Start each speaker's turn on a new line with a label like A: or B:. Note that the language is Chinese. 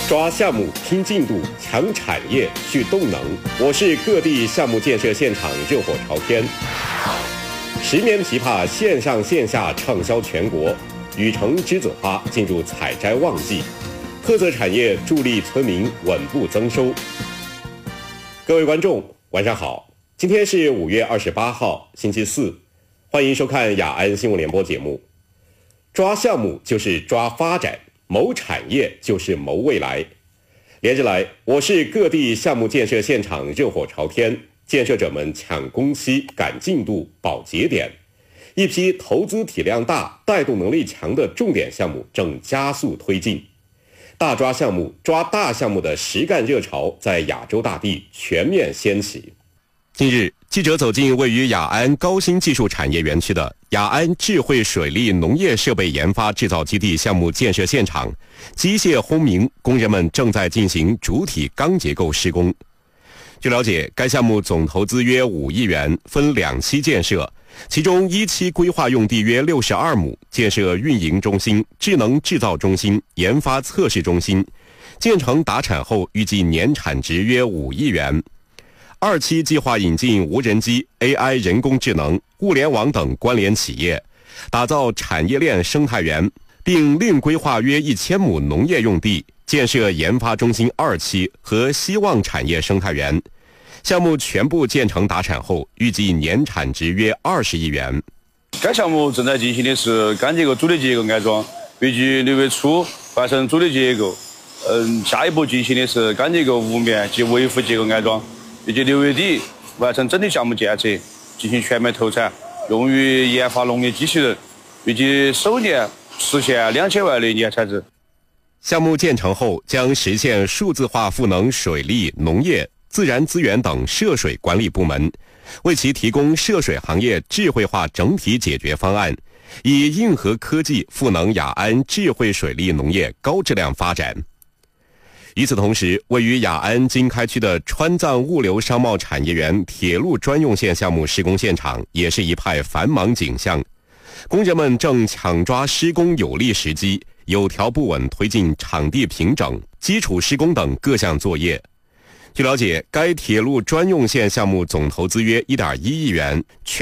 A: 抓项目、拼进度、抢产业、蓄动能。我是各地项目建设现场热火朝天。10年枇杷线上线下畅销全国，禹城栀子花进入采摘旺季，特色产业助力村民稳步增收。各位观众，晚上好，今天是5月28号，星期四，欢迎收看雅安新闻联播节目。抓项目就是抓发展，谋产业就是谋未来。连日来，我市各地项目建设现场热火朝天，建设者们抢工期、赶进度、保节点。一批投资体量大、带动能力强的重点项目正加速推进。大抓项目、抓大项目的实干热潮在亚洲大地全面掀起。近日，记者走进位于雅安高新技术产业园区的雅安智慧水利农业设备研发制造基地项目建设现场，机械轰鸣，工人们正在进行主体钢结构施工。据了解，该项目总投资约5亿元，分2期建设，其中1期规划用地约62亩，建设运营中心、智能制造中心、研发测试中心，建成达产后预计年产值约5亿元。2期计划引进无人机、AI 人工智能、物联网等关联企业，打造产业链生态园，并另规划约1000亩农业用地，建设研发中心2期和希望产业生态园。项目全部建成达产后，预计年产值约20亿元。
B: 该项目正在进行的是钢结构主体结构安装，预计6月初完成主体结构。下一步进行的是钢结构屋面及维护结构安装。预计6月底完成整体项目建设，进行全面投产，用于研发农业机器人，预计首年实现2000万的年产值。
A: 项目建成后，将实现数字化赋能水利、农业、自然资源等涉水管理部门，为其提供涉水行业智慧化整体解决方案，以硬核科技赋能雅安智慧水利农业高质量发展。与此同时，位于雅安经开区的川藏物流商贸产业园铁路专用线项目施工现场也是一派繁忙景象，工人们正抢抓施工有利时机，有条不紊推进场地平整、基础施工等各项作业。据了解，该铁路专用线项目总投资约1.1亿元，